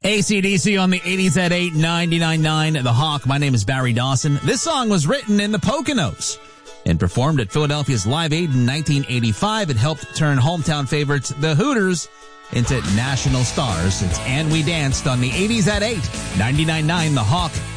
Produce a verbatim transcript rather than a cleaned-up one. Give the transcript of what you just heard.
A C D C on the eighties at eight, ninety-nine point nine The Hawk. My name is Barry Dawson. This song was written in the Poconos and performed at Philadelphia's Live Aid in nineteen eighty-five. It helped turn hometown favorites, the Hooters, into national stars. It's And We Danced on the eighties at eight, ninety-nine point nine The Hawk.